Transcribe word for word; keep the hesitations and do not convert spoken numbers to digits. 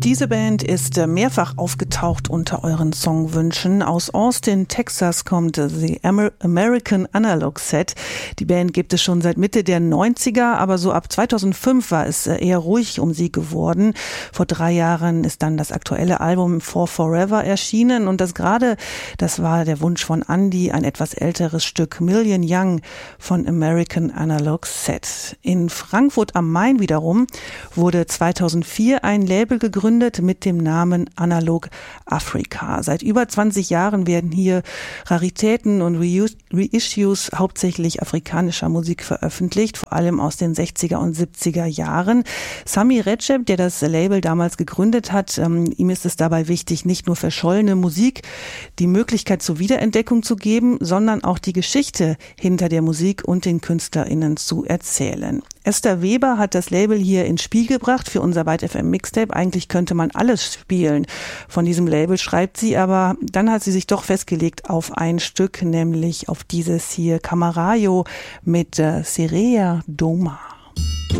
Diese Band ist mehrfach aufgetaucht unter euren Songwünschen. Aus Austin, Texas kommt The Amer- American Analog Set. Die Band gibt es schon seit Mitte der neunziger, aber so ab zweitausendfünf war es eher ruhig um sie geworden. Vor drei Jahren ist dann das aktuelle Album For Forever erschienen und das gerade, das war der Wunsch von Andy, ein etwas älteres Stück Million Young von American Analog Set. In Frankfurt am Main wiederum wurde zweitausendvier ein Label gegründet mit dem Namen Analog Africa. Seit über zwanzig Jahren werden hier Raritäten und Reissues hauptsächlich afrikanischer Musik veröffentlicht, vor allem aus den sechziger und siebziger Jahren. Sami Recep, der das Label damals gegründet hat, ähm, ihm ist es dabei wichtig, nicht nur verschollene Musik die Möglichkeit zur Wiederentdeckung zu geben, sondern auch die Geschichte hinter der Musik und den KünstlerInnen zu erzählen. Esther Weber hat das Label hier ins Spiel gebracht für unser Byte F M Mixtape. Eigentlich könnte man alles spielen von diesem Label, schreibt sie, aber dann hat sie sich doch festgelegt auf ein Stück, nämlich auf dieses hier, Camarayo mit äh, Serea Doma.